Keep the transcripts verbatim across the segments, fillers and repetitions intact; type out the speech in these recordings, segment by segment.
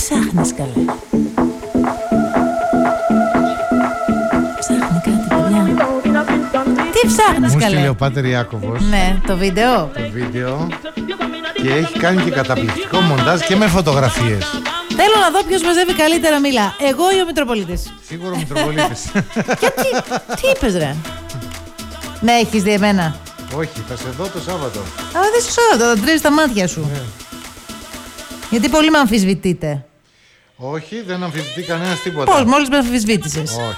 ψάχνεις καλέ? Ψάχνει κάτι, παιδιά. Τι ψάχνεις καλέ? Μου στείλε ο Πάτερ Ιάκωβος. Ναι, το βίντεο. Το βίντεο. Και έχει κάνει και καταπληκτικό μοντάζ και με φωτογραφίες. Θέλω να δω ποιος μαζεύει καλύτερα μήλα. Εγώ ή ο Μητροπολίτης? Σίγουρα ο Μητροπολίτης. Γιατί, τι είπες ρε? Ναι, έχεις δει εμένα? Όχι, θα σε δω το Σάββατο. Αλλά δεν σου Σάββατο, θα τρέχεις τα μάτια σου. Ναι. Γιατί πολύ με αμφισβητείτε. Όχι, δεν αμφισβητεί κανένας τίποτα. Πώς, μόλις με αμφισβήτησες? Όχι.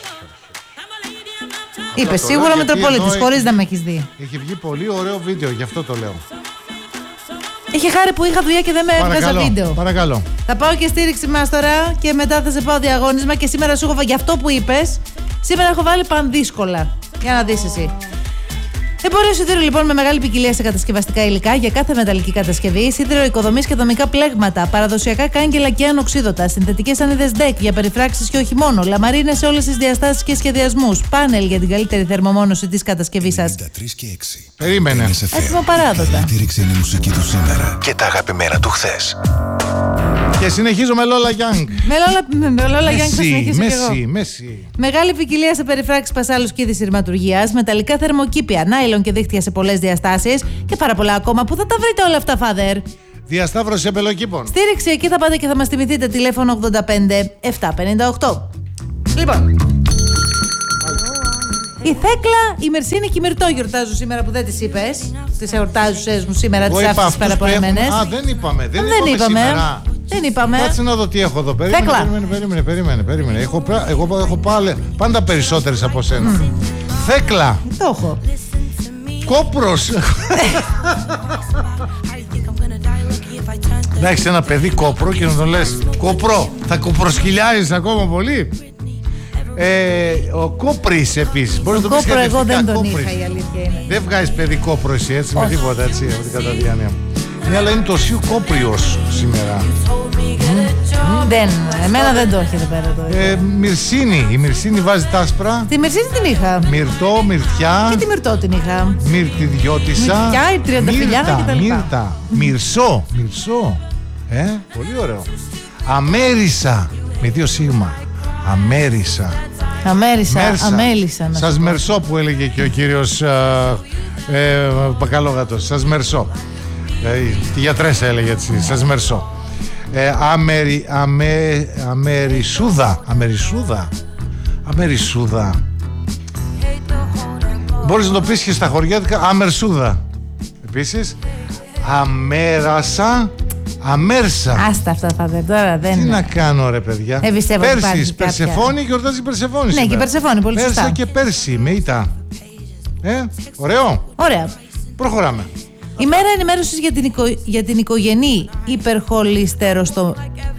Είπε σίγουρα Μητροπολίτης, χωρίς να με έχεις δει. Έχει βγει πολύ ωραίο βίντεο, γι' αυτό το λέω. Είχε χάρη που είχα δουλειά και δεν με έβγαζα βίντεο. Παρακαλώ. Θα πάω και στήριξη μας τώρα και μετά θα σε πάω διαγώνισμα και σήμερα σου έχω βάλει. Γι' αυτό που είπες, σήμερα έχω βάλει πανδύσκολα. Για να δεις εσύ. Εμπορίο σίδηρου λοιπόν με μεγάλη ποικιλία σε κατασκευαστικά υλικά για κάθε μεταλλική κατασκευή, σίδηρο οικοδομής και δομικά πλέγματα, παραδοσιακά κάγκελα και ανοξίδωτα, συνθετικές σανίδες ντεκ για περιφράξεις και όχι μόνο, λαμαρίνες σε όλες τις διαστάσεις και σχεδιασμούς, πάνελ για την καλύτερη θερμομόνωση της κατασκευής σας. Περίμενε. Έτοιμο παράδοτα. Η στήριξη είναι η μουσική του σήμερα και τα αγαπημένα του χθες. Και συνεχίζω με Λόλα Γιάνγκ. Με Λόλα Γιάνγκ θα συνεχίσω κι εγώ. Μέση, μέση. Μεγάλη ποικιλία σε περιφράξεις πασάλους και δυσυρματουργίας, μεταλλικά θερμοκήπια, νάιλον και δίχτυα σε πολλές διαστάσεις και πάρα πολλά ακόμα που θα τα βρείτε όλα αυτά, Father. Διασταύρωση εμπελοκήπων. Στήριξη, εκεί θα πάτε και θα μας θυμηθείτε τηλέφωνο ογδόντα πέντε επτακόσια πενήντα οκτώ. Λοιπόν. Η Θέκλα, η Μερσίνη και η Μυρτώ γιορτάζουν σήμερα που δεν τις είπες. Τις εορτάζουσες μου σήμερα, τις άφησες παραπονεμένες. Α, δεν είπαμε. Δεν, δεν είπαμε. Σήμερα. Δεν είπαμε. Κάτσε να δω τι έχω εδώ. Περίμενε, περίμενε, περίμενε, περίμενε, περίμενε. Έχω, εγώ έχω πάλι, πάντα περισσότερες από σένα. Mm. Θέκλα. Το έχω. Κόπρος. Να έχεις ένα παιδί κόπρο και να τον λες κόπρο, θα κοπροσκυλιάζεις ακόμα πολύ. Ε, ο Κόπρης επίσης. Ο Κόπρο εγώ δεν τον είχα, η αλήθεια είναι. Δεν βγάζεις παιδί Κόπρο εσύ έτσι, με τίποτα έτσι από την καταδιάνοια μου. Ναι, αλλά είναι το Σίου Κόπριος σήμερα. Mm. Δεν, εμένα δεν το έχει εδώ πέρα το. Ε, Μυρσίνη, η Μυρσίνη βάζει τα άσπρα. Τη Μυρσίνη την είχα. Μυρτώ, Μυρτιά. Και τη Μυρτώ την είχα. Μυρτιδιώτισσα. Μυρτιά, η τριανταφυλιά και τα λοιπά. Μύρτα, Μυρσό, Μυρσό. Ε, πολύ ωραίο. Αμέρισα, με δύο σίγμα. Αμέρισα. Αμέρισα, αμέλησα. Σας μερσώ που έλεγε και ο κύριος ε, ε, Μπακαλόγατος. Σας μερσώ. Ε, τη γιατρέσα έλεγε έτσι. Σας μερσώ. Ε, αμερι, αμε, αμερισούδα. Αμερισούδα. Αμερισούδα. Μπορείς να το πεις και στα χωριάτικα. Αμερσούδα. Επίσης. Αμέρασα. Αμέρσα. Άστα αυτά, Father, τώρα δεν. Τι να κάνω, ρε παιδιά. Ε, Πέρσι, Περσεφόνη, γιορτάζει η Περσεφόνη. Ναι, και η Περσεφόνη, πολύ σωστά. Πέρσα και πέρσι, με ήττα. Ε, ωραίο. Ωραία. Προχωράμε. Η μέρα ενημέρωσης για την, οικο... για την οικογενή υπερχολυστεροστο...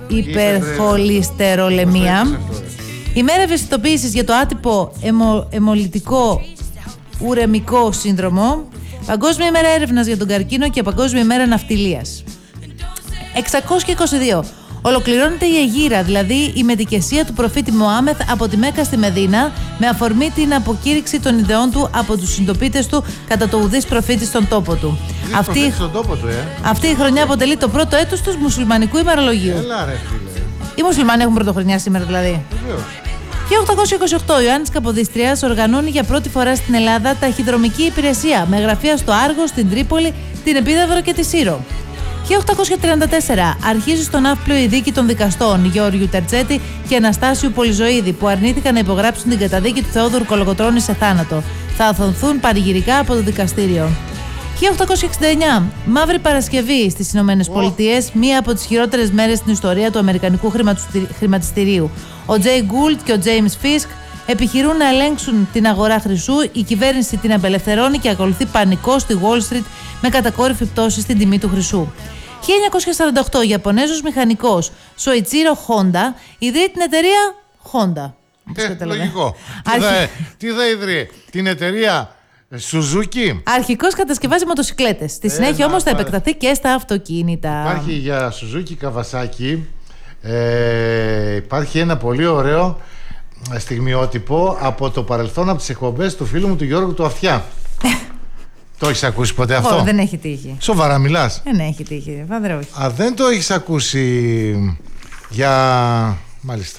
υπερχολυστερολεμία. Η μέρα ευαισθητοποίησης για το άτυπο αιμο... αιμολυτικό ουρεμικό σύνδρομο. Παγκόσμια ημέρα έρευνας για τον καρκίνο και Παγκόσμια ημέρα ναυτιλίας. εξακόσια είκοσι δύο. Ολοκληρώνεται η Αιγύρα, δηλαδή η μετικεσία του προφήτη Μωάμεθ από τη Μέκα στη Μεδίνα, με αφορμή την αποκήρυξη των ιδεών του από τους συντοπίτες του κατά το ουδής προφήτη στον τόπο του. Αυτή, στον τόπο του ε. αυτή η χρονιά αποτελεί το πρώτο έτος του μουσουλμανικού ημερολογίου. Έλα, ρε, φίλε. Οι μουσουλμάνοι έχουν πρωτοχρονιά σήμερα, δηλαδή. Βεβαίως. χίλια οκτακόσια είκοσι οκτώ, ο Ιωάννης Καποδίστριας οργανώνει για πρώτη φορά στην Ελλάδα ταχυδρομική υπηρεσία με γραφεία στο Άργο, στην Τρίπολη, την Επίδαυρο και τη Σύρο. χίλια οκτακόσια τριάντα τέσσερα αρχίζει στον Ναύπλιο η δίκη των δικαστών Γεώργιου Τερτσέτη και Αναστάσιου Πολυζωίδη που αρνήθηκαν να υπογράψουν την καταδίκη του Θεόδωρου Κολοκοτρώνη σε θάνατο. Θα αθωωθούν πανηγυρικά από το δικαστήριο. χίλια οκτακόσια εξήντα εννιά Μαύρη Παρασκευή στις Ηνωμένες Πολιτείες, μία από τις χειρότερες μέρες στην ιστορία του αμερικανικού χρηματιστηρίου. Ο Τζέι Γκούλτ και ο Τζέιμς Φίσκ επιχειρούν να ελέγξουν την αγορά χρυσού, η κυβέρνηση την απελευθερώνει και ακολουθεί πανικό στη Wall Street με κατακόρυφη πτώση στην τιμή του χρυσού. χίλια εννιακόσια σαράντα οκτώ Ο Ιαπωνέζος μηχανικός Σοϊτσίρο Χόντα ιδρύει την εταιρεία Honda. Ε, λογικό. Τι θα, τι θα ιδρύει, την εταιρεία Suzuki. Αρχικώς κατασκευάζει μοτοσικλέτες. Στη συνέχεια όμως θα επεκταθεί και στα αυτοκίνητα. Υπάρχει για Suzuki Kawasaki ε, υπάρχει ένα πολύ ωραίο στιγμιότυπο από το παρελθόν, από τις εκπομπές του φίλου μου του Γιώργου του Αυτιά. Το έχεις ακούσει ποτέ αυτό? Oh, δεν έχει τύχει. Σοβαρά μιλάς? Δεν έχει τύχει, Φάδρε, όχι. Α, δεν το έχεις ακούσει Για... Μάλιστα.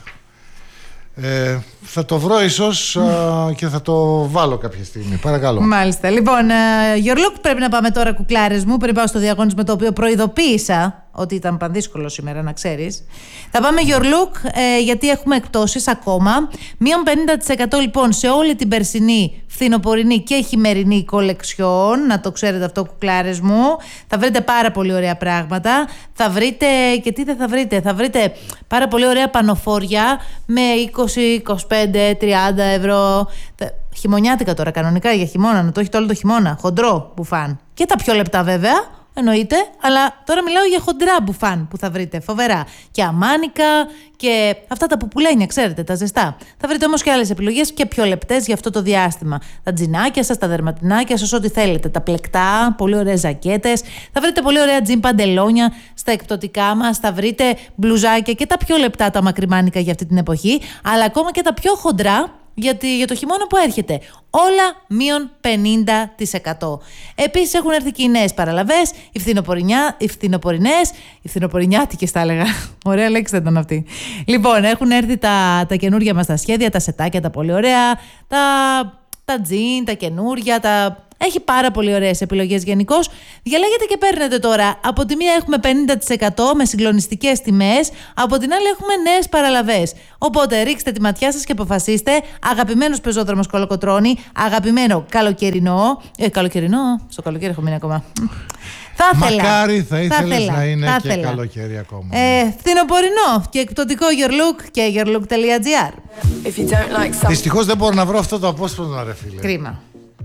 Ε, θα το βρω ίσως α, και θα το βάλω κάποια στιγμή. Παρακαλώ. Μάλιστα. Λοιπόν, uh, your look, πρέπει να πάμε τώρα, κουκλάρες μου. Πριν πάω στο διαγώνισμα, το οποίο προειδοποίησα ότι ήταν πανδύσκολο σήμερα, να ξέρεις. Θα πάμε your look, ε, γιατί έχουμε εκπτώσεις ακόμα. Μείον πενήντα τοις εκατό λοιπόν σε όλη την περσινή, φθινοπορεινή και χειμερινή κολεξιόν. Να το ξέρετε αυτό, κουκλάρες μου. Θα βρείτε πάρα πολύ ωραία πράγματα. Θα βρείτε, και τι δεν θα βρείτε, θα βρείτε πάρα πολύ ωραία πανοφόρια με είκοσι, είκοσι πέντε, τριάντα ευρώ. Χειμωνιάτικα τώρα, κανονικά για χειμώνα, να το έχετε όλο το χειμώνα. Χοντρό μπουφάν. Και τα πιο λεπτά βέβαια. Εννοείται, αλλά τώρα μιλάω για χοντρά μπουφάν που θα βρείτε, φοβερά. Και αμάνικα και αυτά τα πουπουλένια, ξέρετε, τα ζεστά. Θα βρείτε όμως και άλλες επιλογές και πιο λεπτές για αυτό το διάστημα. Τα τζινάκια σας, τα δερματινάκια σας, ό,τι θέλετε. Τα πλεκτά, πολύ ωραίες ζακέτες. Θα βρείτε πολύ ωραία τζιν παντελόνια στα εκπτωτικά μας. Θα βρείτε μπλουζάκια και τα πιο λεπτά τα μακριμάνικα για αυτή την εποχή. Αλλά ακόμα και τα πιο χοντρά. Γιατί για το χειμώνα που έρχεται, όλα μείον πενήντα τοις εκατό. Επίσης έχουν έρθει και οι νέες παραλαβές, οι, οι φθινοπορεινές, οι φθινοπορεινιάτικες τα έλεγα. Ωραία λέξη δεν ήταν αυτή. Λοιπόν, έχουν έρθει τα, τα καινούργια μας τα σχέδια, τα σετάκια τα πολύ ωραία, τα, τα τζιν, τα καινούργια, τα... Έχει πάρα πολύ ωραίες επιλογές γενικώς. Διαλέγετε και παίρνετε τώρα. Από τη μία έχουμε πενήντα τοις εκατό με συγκλονιστικές τιμές. Από την άλλη έχουμε νέες παραλαβές. Οπότε ρίξτε τη ματιά σας και αποφασίστε. Αγαπημένος πεζόδρομος Κολοκοτρώνη. Αγαπημένο καλοκαιρινό. Ε, καλοκαιρινό. Στο καλοκαίρι έχω μείνει ακόμα. Θα ήθελα. Μακάρι θα ήθελες θα να είναι θα και θέλα. καλοκαίρι ακόμα. Ε, φθινοπορεινό και εκπτωτικό your look και yourlook.gr. Like Δυστυχώς δεν μπορώ να βρω αυτό το απόσπασμα, ρε φίλε. Κρίμα.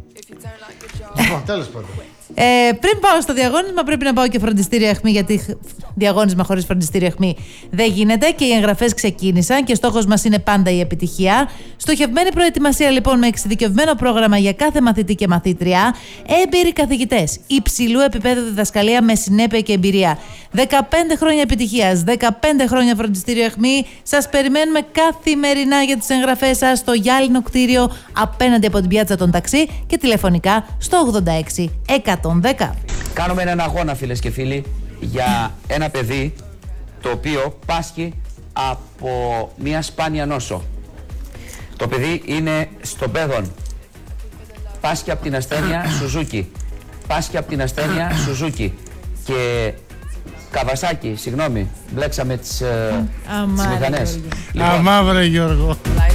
Λοιπόν, τέλος πάντων. Ε, πριν πάω στο διαγώνισμα, πρέπει να πάω και φροντιστήριο αιχμή, γιατί διαγώνισμα χωρίς φροντιστήριο αιχμή δεν γίνεται και οι εγγραφές ξεκίνησαν και στόχος μας είναι πάντα η επιτυχία. Στοχευμένη προετοιμασία λοιπόν με εξειδικευμένο πρόγραμμα για κάθε μαθητή και μαθήτρια, έμπειροι καθηγητές, υψηλού επίπεδου διδασκαλία με συνέπεια και εμπειρία. δεκαπέντε χρόνια επιτυχίας, δεκαπέντε χρόνια φροντιστήριο αιχμή. Σας περιμένουμε καθημερινά για τις εγγραφές σας στο γυάλινο κτίριο απέναντι από την πιάτσα των ταξί και τηλεφωνικά στο ογδόντα έξι εκατόν δέκα. Κάνουμε έναν αγώνα, φίλες και φίλοι, για ένα παιδί το οποίο πάσχει από μια σπάνια νόσο. Το παιδί είναι στον Πέδον. Πάσχει από την ασθένεια Σουζούκι. Πάσχει από την ασθένεια Σουζούκι. Και Καβασάκι, συγγνώμη, μπλέξαμε τις, ε, τις μηχανές. Λοιπόν, αμά βρε Γιώργο.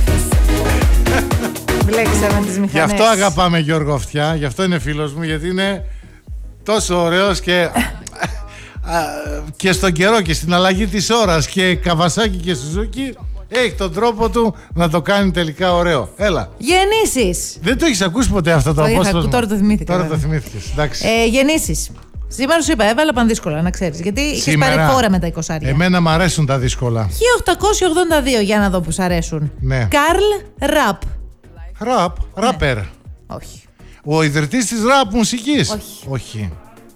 Μπλέξαμε τις μηχανές. Γι' αυτό αγαπάμε Γιώργο Αυτιά, γι' αυτό είναι φίλος μου, γιατί είναι τόσο ωραίος και, και στον καιρό και στην αλλαγή της ώρας και Καβασάκι και Σουζούκι έχει τον τρόπο του να το κάνει τελικά ωραίο. Έλα. Γεννήσεις. Δεν το έχεις ακούσει ποτέ αυτό το απόσπασμα? Τώρα το θυμήθηκα. Τώρα το θυμήθηκες, εντάξει. Ε, γεννήσεις. Σήμερα σου είπα, έβαλα πανδύσκολα, να ξέρεις. Γιατί είχες πάρει φόρα με τα εικοσάρια. Εμένα μου αρέσουν τα δύσκολα. χίλια οκτακόσια ογδόντα δύο, για να δω που σ' αρέσουν. Ναι. Καρλ Ραπ. Ραπ, ράπερ. Όχι. Ο ιδρυτής της ραπ μουσικής. Όχι. Όχι.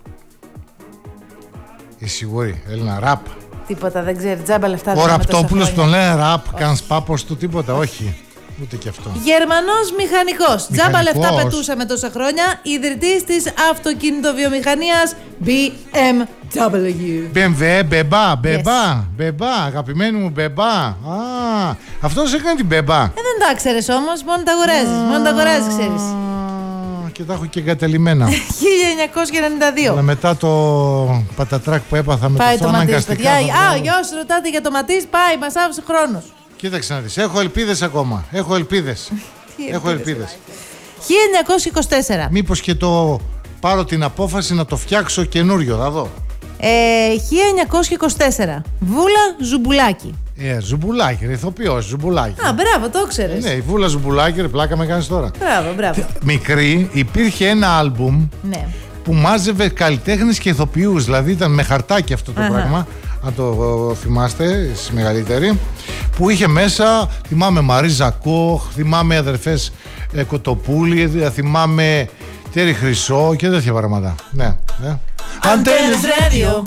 Είσαι σίγουρη, Έλληνα, ραπ. Τίποτα, δεν ξέρει. Τζάμπα λεφτά. Ο Ραπτόπουλος τον λένε ραπ, κάνεις πάπος του, τίποτα, όχι. Ούτε και αυτό. Γερμανός μηχανικός. Τζάμπα Μηχανικός. λεφτά πετούσαμε τόσα χρόνια. Ιδρυτής της αυτοκινητοβιομηχανίας μπι εμ ντάμπλιου. μπι εμ ντάμπλιου, μπεμπά, μπεμπά, μπεμπά, αγαπημένη μου μπεμπά. Α, αυτός έκανε την μπεμπά. Ε, δεν τα ξέρεις όμως, μόνο τα αγοράζεις. Μόνο τα αγοράζεις, ξέρεις. Και τα έχω και εγκατελειμμένα. χίλια εννιακόσια ενενήντα δύο. Αλλά μετά το πατατράκ που έπαθα με Πάει το το Ματής, αναγκαστικά. παιδιά. θα Α, πάω. για όσοι ρωτάτε για το Ματής, πάει, μας άφησε χρόνος. Κοίταξε να δεις, έχω ελπίδες ακόμα. Έχω ελπίδες. έχω ελπίδες. χίλια εννιακόσια είκοσι τέσσερα. Μήπως και το πάρω την απόφαση να το φτιάξω καινούριο, θα δω. Ε, χίλια εννιακόσια είκοσι τέσσερα. Βούλα Ζουμπουλάκη. Ε, Ζουμπουλάκη, ρε, ηθοποιός, Ζουμπουλάκη. Α, μπράβο, το ξέρεις. Ναι, η Βούλα Ζουμπουλάκη, ρε, πλάκα με κάνεις τώρα. Μπράβο, μπράβο. Μικρή, υπήρχε ένα άλμπουμ Ναι. που μάζευε καλλιτέχνες και ηθοποιούς, δηλαδή ήταν με χαρτάκι αυτό το Αχα. πράγμα, αν το ε, θυμάστε, εσείς μεγαλύτεροι, που είχε μέσα, θυμάμαι Μαρίζα Κόχ, θυμάμαι αδερφές ε, Κοτοπούλη, ε, θυμάμαι Τέρι Χρυσό και τέτοια πράγματα. Ναι, ναι. Αντένες Radio.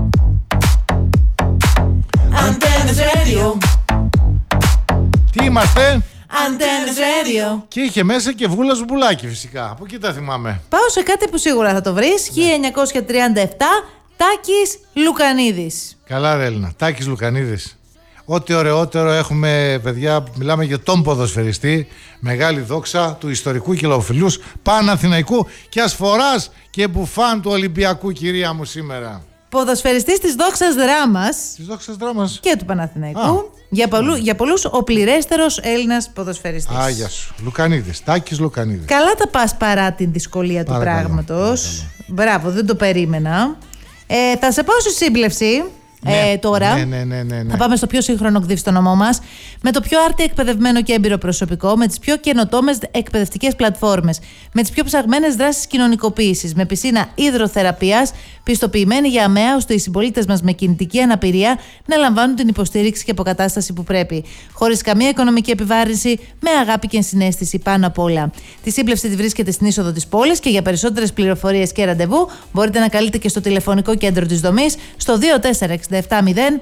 Αντένες Radio. Τι είμαστε? Αντένες Radio. Και είχε μέσα και Βούλα Ζουμπουλάκη φυσικά, από εκεί τα θυμάμαι. Πάω σε κάτι που σίγουρα θα το βρεις. χίλια εννιακόσια τριάντα επτά. Τάκης Λουκανίδης. Καλά ρε Έλληνα, Τάκης Λουκανίδης. Ό,τι ωραιότερο έχουμε, παιδιά. Μιλάμε για τον ποδοσφαιριστή. Μεγάλη δόξα του ιστορικού κυλοφιλούς Παναθηναϊκού και ασφοράς και μπουφάν του Ολυμπιακού, κυρία μου, σήμερα. Ποδοσφαιριστής της δόξας δράμας. Της δόξας δράμας. Και του Παναθηναϊκού. Α. Για, πολλού, για πολλούς ο πληρέστερος Έλληνας ποδοσφαιριστής. Άγια σου. Λουκανίδης. Τάκης Λουκανίδης. Καλά τα πας παρά την δυσκολία του Παρακαλώ, πράγματος. παρακαλώ. Μπράβο, δεν το περίμενα. Ε, θα σε πάω στη σύμπλευση. Ναι, ε, τώρα ναι, ναι, ναι, ναι, ναι. θα πάμε στο πιο σύγχρονο ΚΔΙΦ στο νομό μας, με το πιο άρτια εκπαιδευμένο και έμπειρο προσωπικό, με τις πιο καινοτόμες εκπαιδευτικές πλατφόρμες, με τις πιο ψαγμένες δράσεις κοινωνικοποίησης, με πισίνα υδροθεραπείας, πιστοποιημένη για ΑΜΕΑ, ώστε οι συμπολίτες μας με κινητική αναπηρία να λαμβάνουν την υποστήριξη και αποκατάσταση που πρέπει. Χωρίς καμία οικονομική επιβάρυνση, με αγάπη και ενσυναίσθηση πάνω απ' όλα. Τη σύμπλευση τη βρίσκεται στην είσοδο της πόλης και για περισσότερες πληροφορίες και ραντεβού μπορείτε να καλείτε και στο τηλεφωνικό κέντρο της δομής στο δύο τέσσερα έξι επτά μηδέν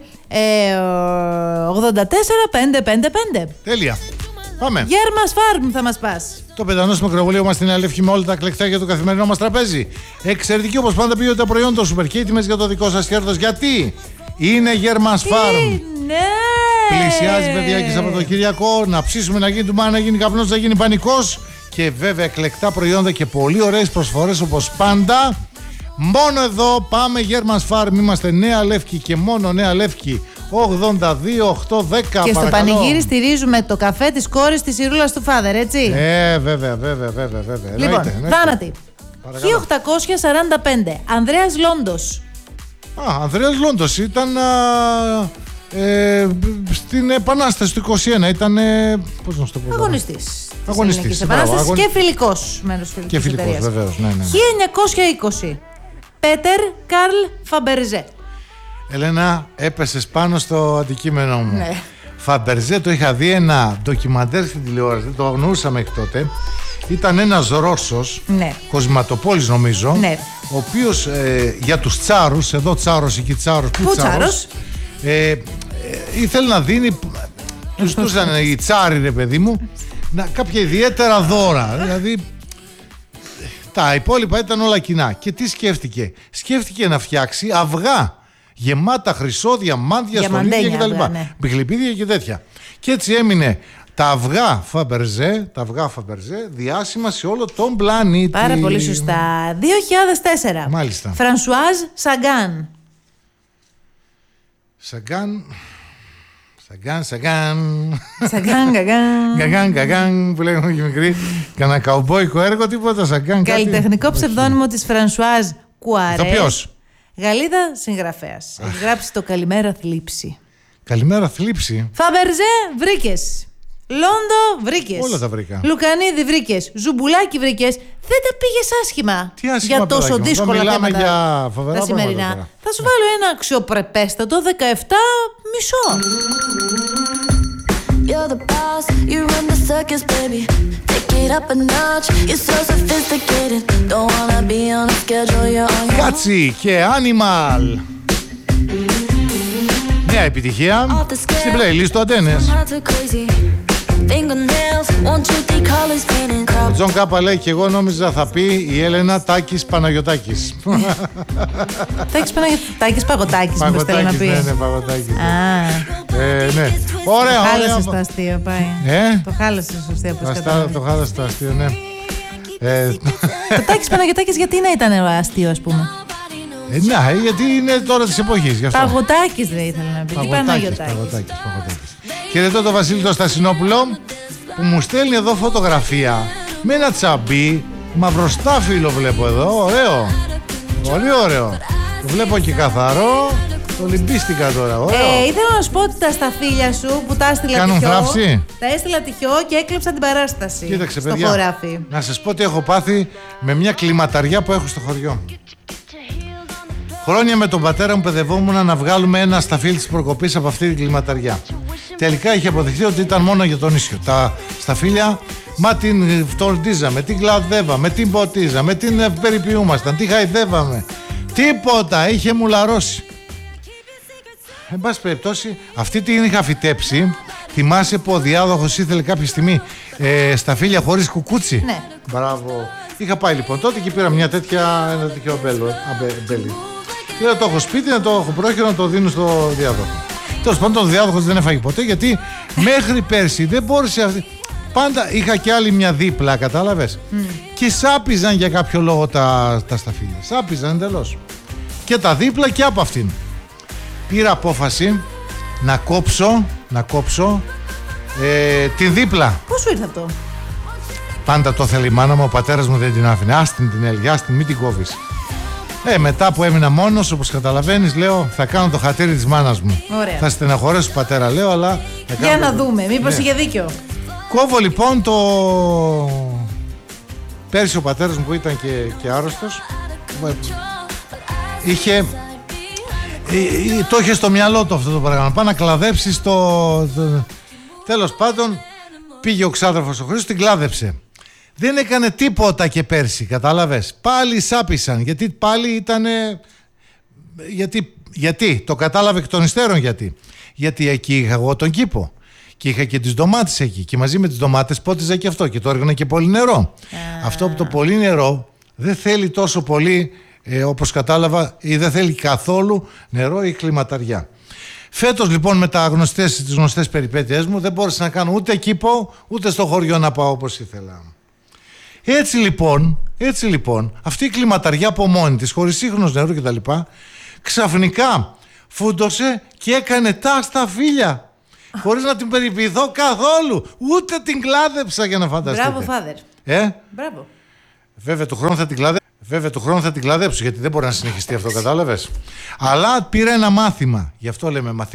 ογδόντα τέσσερα πεντακόσια πενήντα πέντε. Τέλεια. Πάμε. Γέρμας Φάρμ θα μας πας. Το πεντανόσιμο κρεβολείο μας στην Αλεύκη με όλα τα κλεκτά για το καθημερινό μας τραπέζι. Εξαιρετική όπως πάντα ποιότητα προϊόντων σούπερ και έτοιμες για το δικό σας κέρδος. Γιατί είναι Γέρμας Φάρμ. Ναι. Πλησιάζει, παιδιά, και Σαββατοκυριακό. Να ψήσουμε, να γίνει του μάνα, να γίνει καπνός, να γίνει πανικός. Και βέβαια εκλεκτά προϊόντα και πολύ ωραίες προσφορές όπως πάντα. Μόνο εδώ πάμε Γέρμας Φάρμ. Είμαστε Νέα Λεύκη και μόνο Νέα Λεύκη ογδόντα δύο οκτακόσια δέκα. Και στο παρακαλώ. πανηγύρι στηρίζουμε το καφέ της κόρης της Ιρούλας του Φάδερ, έτσι. Ε, βέβαια, βέβαια, βέβαια, βέβαια. Λοιπόν, εννοείται, εννοείται. θάνατη. χίλια οκτακόσια σαράντα πέντε. Ανδρέας Λόντος. Α, Ανδρέας Λόντος ήταν α, ε, στην Επανάσταση του είκοσι ένα. Ήταν, ε, πώς να σου το πω. Αγωνιστής. Αγωνιστής, Της μπράβο, Επανάστασης αγωνι- και φιλικός μέρος φιλικής Και φιλικός, εταιρείας. βεβαίως, ναι, ναι. χίλια εννιακόσια είκοσι. Πέτερ Καρλ Φαμπερζέ. Έλενα, έπεσες πάνω στο αντικείμενό μου. Ναι. Φαμπερζέ, το είχα δει ένα ντοκιμαντέρ στην τηλεόραση, το αγνοούσαμε εκ τότε. Ήταν ένας Ρώσος, Ναι. Κοσματοπόλης νομίζω, Ναι. ο οποίος ε, για τους τσάρους, εδώ τσάρος, εκεί τσάρος, πού Πού τσάρος, τσάρος? ε, ε, ήθελε να δίνει, τους τούσαν οι τσάροι, ρε παιδί μου, να, κάποια ιδιαίτερα δώρα, δηλαδή τα υπόλοιπα ήταν όλα κοινά. Και τι σκέφτηκε? Σκέφτηκε να φτιάξει αυγά γεμάτα χρυσό, διαμάντια, στολίδια Διαμαντένια κτλ. αυγά, ναι. Μπιχλιπίδια και τέτοια. Και έτσι έμεινε τα αυγά Φαμπερζέ, τα αυγά Φαμπερζέ διάσημα σε όλο τον πλανήτη. Πάρα πολύ σωστά. δύο χιλιάδες τέσσερα. Μάλιστα. Φρανσουάζ Σαγκάν. Σαγκάν. Σαγκάν, σαγκάν. Σαγκάν, γκαγκάν. Γκαγκάν, γκαγκάν που λέγαμε και μικρή. Κανένα καουμπόικο έργο, τίποτα. Σαγκάν. κάτι. Καλλιτεχνικό ψευδόνυμο της Φρανσουάζ Κουαρέ. Ηθοποιός. Γαλλίδα συγγραφέας. Έχει γράψει το Καλημέρα Θλίψη. Καλημέρα, θλίψη. Φαμπερζέ βρήκες. Λόντο βρήκες. Όλα τα βρήκα. Λουκανίδη βρήκες. Ζουμπουλάκι βρήκες. Δεν τα πήγες άσχημα. Τι άσχημα, για τόσο παιδάκι μου. δύσκολα Εδώ μιλάμε θέματα για φοβερά τα σημερινά. πράγματα τώρα. Θα σου βάλω ένα αξιοπρεπέστατο δεκαεπτά μισό. You're the boss, you run the circus, baby. Take it up a notch, you're so sophisticated. Don't wanna be on a schedule, you're on your own. Κάτσι και Animal. Νέα επιτυχία στην playlist του Αντένες. Not too crazy. Fingernails, want you three colors painted. Ο Τζον Κάπα λέει και εγώ νόμιζα θα πει η Έλενα Τάκης Παναγιωτάκης. Τάκης Παναγιωτάκης, Παγωτάκης, μήπως θέλει να Παγωτάκης, πει. ναι, ναι, Παγωτάκης. Α, Ε, ναι. Ωραία, χάλασε ωραία. το αστείο, πάει. Ε? Το χάλασε στο αστείο, όπως Αστά, κατάλαβες. το χάλασε το αστείο, ναι. Ε, Το Τάκης Παναγιωτάκης γιατί να ήταν αστείο, ας πούμε. ε, να, γιατί είναι τώρα της εποχής, γι' αυτό. Παγωτάκης δεν ήθελε να πει. Τι Παγωτάκης, Παναγιωτάκης. Παγωτάκης, Παγωτάκης. Χαιρετώ τον Βασίλη τον Στασινόπουλο που μου στέλνει εδώ φωτογραφία με ένα τσαμπί μαυροστάφυλλο βλέπω εδώ, ωραίο. Πολύ ωραίο. Το βλέπω και καθαρό. Το λυμπίστηκα τώρα, ωραίο. Ε, ήθελα να σου πω ότι τα σταφύλια σου που τα έστειλα Κάνουν τυχιό, θράψη? τα έστειλα τυχιό και έκλεψα την παράσταση. Κοίταξε, στο παιδιά, χωράφι. να σας πω τι έχω πάθει με μια κλιματαριά που έχω στο χωριό. Χρόνια με τον πατέρα μου παιδευόμουν να βγάλουμε ένα σταφύλι της προκοπής από αυτή την κλιματαριά. Τελικά είχε αποδειχθεί ότι ήταν μόνο για τον ίσιο. Τα σταφύλια, μα την φροντίζαμε, την κλαδεύαμε, την ποτίζαμε, την περιποιούμασταν, την χαϊδεύαμε. Τίποτα, είχε μουλαρώσει. Εν πάση περιπτώσει, αυτή την είχα φυτέψει. Θυμάσαι που ο διάδοχος ήθελε κάποια στιγμή ε, σταφύλια χωρίς κουκούτσι. Ναι. Μπράβο. Είχα πάει λοιπόν τότε και πήρα μια τέτοια, ένα τέτοιο αμπέλο, αμπε, αμπέλι. Και να το έχω σπίτι, να το έχω πρόχειρο, να το δίνω στο διάδοχο. Τέλος πάντων, τον διάδοχος δεν έφαγε ποτέ, γιατί μέχρι πέρσι δεν μπόρεσε αυτή. Πάντα είχα και άλλη μια δίπλα, κατάλαβες. Mm. Και σάπιζαν για κάποιο λόγο τα, τα σταφύλια. Σάπιζαν εντελώς. Και τα δίπλα και από αυτήν. Πήρα απόφαση να κόψω, να κόψω ε, την δίπλα. Πώς σου ήρθε αυτό? Πάντα το θέλει η μάνα μου, ο πατέρας μου δεν την άφηνε. Άστην την έλεγε, άστην, μην την κόβεις. Ε, μετά που έμεινα μόνος, όπως καταλαβαίνεις, λέω, θα κάνω το χατήρι της μάνας μου. Ωραία. Θα στεναχωρέσω πατέρα, λέω, αλλά... Θα Για να το... δούμε, μήπως ναι. είχε δίκιο. Κόβω λοιπόν το... Πέρσι ο πατέρας μου που ήταν και, και άρρωστος, είχε... Το είχε στο μυαλό του αυτό το πράγμα. Πάει να κλαδέψει το... το... Τέλος πάντων, πήγε ο ξάδερφος ο Χρήστος, την κλάδεψε. Δεν έκανε τίποτα και πέρσι, κατάλαβες. Πάλι σάπισαν, γιατί πάλι ήτανε... Γιατί, γιατί, το κατάλαβε εκ των υστέρων γιατί. Γιατί εκεί είχα εγώ τον κήπο. Και είχα και τις ντομάτες εκεί. Και μαζί με τις ντομάτες πότιζα και αυτό. Και το έργανα και πολύ νερό. Yeah. Αυτό που το πολύ νερό δεν θέλει τόσο πολύ, ε, όπως κατάλαβα, ή δεν θέλει καθόλου νερό ή κλιματαριά. Φέτος λοιπόν με τα γνωστές, τις γνωστές περιπέτειές μου δεν μπόρεσα να κάνω ούτε κήπο ούτε στο χωριό να πάω όπως ήθελα. Έτσι λοιπόν, έτσι λοιπόν, αυτή η κλιματαριά από μόνη της, χωρίς σύγχρονος νερό κτλ, ξαφνικά φούντωσε και έκανε τα σταφύλια. Χωρίς να την περιποιηθώ καθόλου. Ούτε την κλάδεψα, για να φανταστείτε. Μπράβο, father. Ε? Μπράβο. Βέβαια του χρόνου θα την κλάδεψω. Βέβαια του χρόνου θα την κλαδέψω, γιατί δεν μπορεί να συνεχιστεί αυτό, κατάλαβες. Αλλά πήρα ένα μάθημα. Γι' αυτό λέμε μαθήματα.